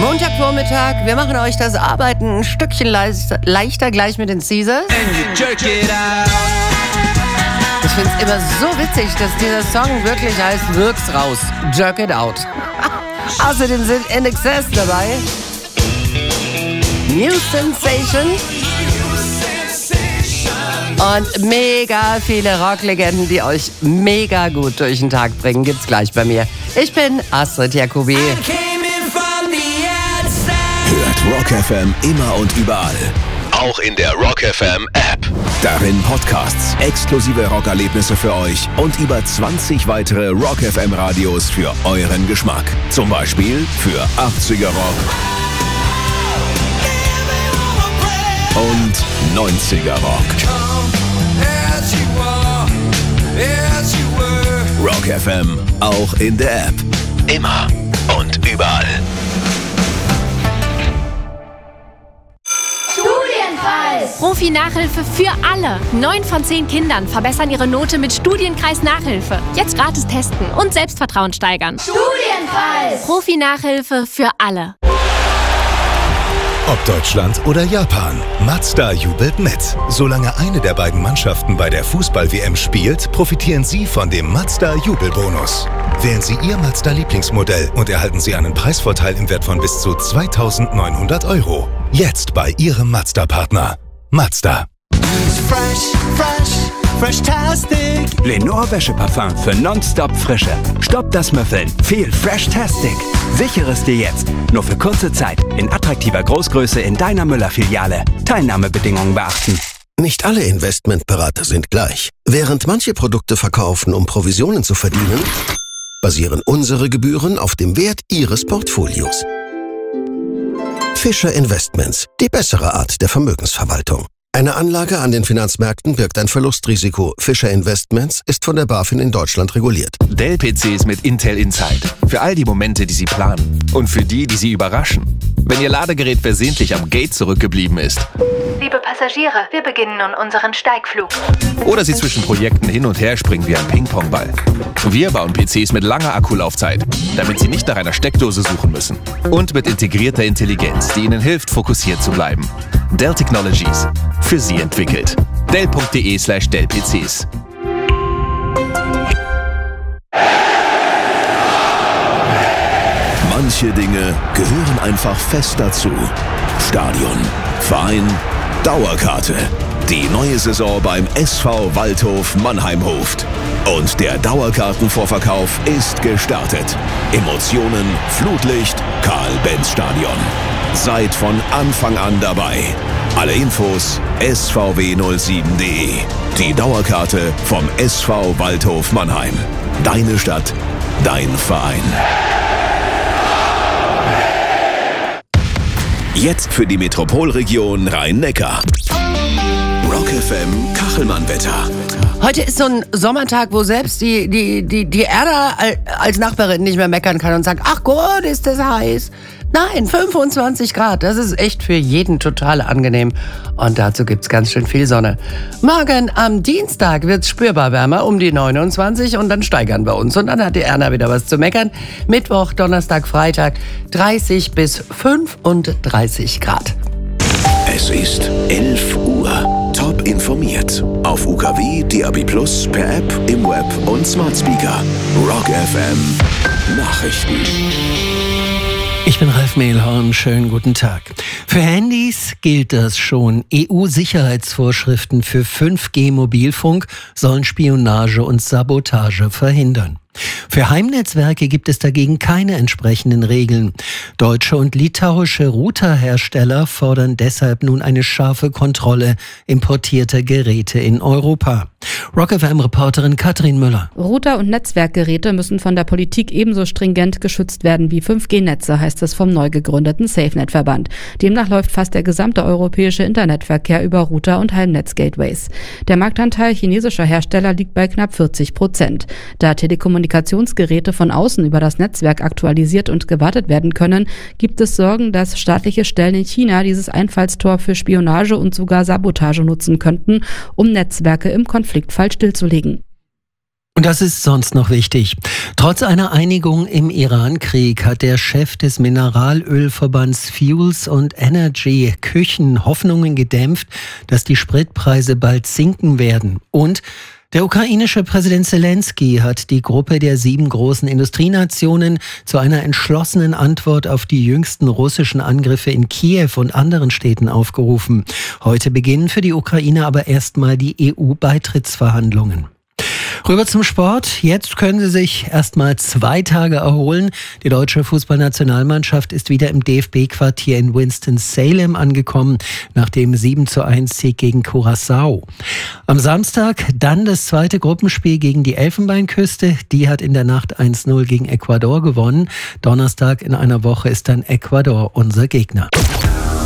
Montagvormittag, wir machen euch das Arbeiten ein Stückchen leichter gleich mit den Caesars. Ich finde es immer so witzig, dass dieser Song wirklich heißt Wirk's raus, Jerk it out. Außerdem sind INXS dabei. New Sensation. Und mega viele Rocklegenden, die euch mega gut durch den Tag bringen, gibt's gleich bei mir. Ich bin Astrid Jacobi. Hört Rock FM immer und überall. Auch in der Rock FM App. Darin Podcasts, exklusive Rockerlebnisse für euch und über 20 weitere Rock FM Radios für euren Geschmack. Zum Beispiel für 80er Rock und 90er Rock. Rock FM, auch in der App. Immer und überall. Profi-Nachhilfe für alle. 9 von 10 Kindern verbessern ihre Note mit Studienkreis Nachhilfe. Jetzt gratis testen und Selbstvertrauen steigern. Studienkreis! Profi-Nachhilfe für alle. Ob Deutschland oder Japan, Mazda jubelt mit. Solange eine der beiden Mannschaften bei der Fußball-WM spielt, profitieren Sie von dem Mazda-Jubelbonus. Wählen Sie Ihr Mazda-Lieblingsmodell und erhalten Sie einen Preisvorteil im Wert von bis zu 2.900 €. Jetzt bei Ihrem Mazda-Partner. Mazda. Fresh-tastic. Lenore Wäscheparfum für nonstop Frische. Stopp das Müffeln. Viel Fresh-tastic. Sichere es dir jetzt. Nur für kurze Zeit. In attraktiver Großgröße in deiner Müller-Filiale. Teilnahmebedingungen beachten. Nicht alle Investmentberater sind gleich. Während manche Produkte verkaufen, um Provisionen zu verdienen, basieren unsere Gebühren auf dem Wert Ihres Portfolios. Fischer Investments, die bessere Art der Vermögensverwaltung. Eine Anlage an den Finanzmärkten birgt ein Verlustrisiko. Fischer Investments ist von der BaFin in Deutschland reguliert. Dell-PCs mit Intel Inside. Für all die Momente, die Sie planen. Und für die, die Sie überraschen. Wenn Ihr Ladegerät versehentlich am Gate zurückgeblieben ist. Liebe Passagiere, wir beginnen nun unseren Steigflug. Oder Sie zwischen Projekten hin und her springen wie ein Ping-Pong-Ball. Wir bauen PCs mit langer Akkulaufzeit, damit Sie nicht nach einer Steckdose suchen müssen. Und mit integrierter Intelligenz, die Ihnen hilft, fokussiert zu bleiben. Dell Technologies. Für Sie entwickelt. Dell.de/Dell-PCs. Manche Dinge gehören einfach fest dazu. Stadion, Verein, Dauerkarte. Die neue Saison beim SV Waldhof Mannheimhof. Und der Dauerkartenvorverkauf ist gestartet. Emotionen, Flutlicht, Karl-Benz-Stadion. Seid von Anfang an dabei. Alle Infos svw07.de. Die Dauerkarte vom SV Waldhof Mannheim. Deine Stadt, dein Verein. Jetzt für die Metropolregion Rhein-Neckar. Rock FM Kachelmann-Wetter. Heute ist so ein Sommertag, wo selbst die Erda als Nachbarin nicht mehr meckern kann und sagt, ach Gott, ist das heiß. Nein, 25 Grad, das ist echt für jeden total angenehm. Und dazu gibt's ganz schön viel Sonne. Morgen am Dienstag wird's spürbar wärmer, um die 29 und dann steigern wir uns. Und dann hat die Erna wieder was zu meckern. Mittwoch, Donnerstag, Freitag 30 bis 35 Grad. Es ist 11 Uhr. Top informiert. Auf UKW, DAB+, per App, im Web und Smart Speaker. Rock FM Nachrichten. Ich bin Ralf Mehlhorn, schönen guten Tag. Für Handys gilt das schon. EU-Sicherheitsvorschriften für 5G-Mobilfunk sollen Spionage und Sabotage verhindern. Für Heimnetzwerke gibt es dagegen keine entsprechenden Regeln. Deutsche und litauische Routerhersteller fordern deshalb nun eine scharfe Kontrolle importierter Geräte in Europa. Rock FM-Reporterin Katrin Müller. Router- und Netzwerkgeräte müssen von der Politik ebenso stringent geschützt werden wie 5G-Netze, heißt es vom neu gegründeten SafeNet-Verband. Demnach läuft fast der gesamte europäische Internetverkehr über Router- und Heimnetzgateways. Der Marktanteil chinesischer Hersteller liegt bei knapp 40%. Da Telekommunikationsgeräte von außen über das Netzwerk aktualisiert und gewartet werden können, gibt es Sorgen, dass staatliche Stellen in China dieses Einfallstor für Spionage und sogar Sabotage nutzen könnten, um Netzwerke im Konfliktfall stillzulegen. Und das ist sonst noch wichtig. Trotz einer Einigung im Iran-Krieg hat der Chef des Mineralölverbands Fuels and Energy Küchen Hoffnungen gedämpft, dass die Spritpreise bald sinken werden. Und der ukrainische Präsident Zelensky hat die Gruppe der 7 großen Industrienationen zu einer entschlossenen Antwort auf die jüngsten russischen Angriffe in Kiew und anderen Städten aufgerufen. Heute beginnen für die Ukraine aber erstmal die EU-Beitrittsverhandlungen. Rüber zum Sport. Jetzt können sie sich erstmal 2 Tage erholen. Die deutsche Fußballnationalmannschaft ist wieder im DFB-Quartier in Winston-Salem angekommen, nach dem 7:1 gegen Curaçao. Am Samstag dann das zweite Gruppenspiel gegen die Elfenbeinküste. Die hat in der Nacht 1:0 gegen Ecuador gewonnen. Donnerstag in einer Woche ist dann Ecuador unser Gegner.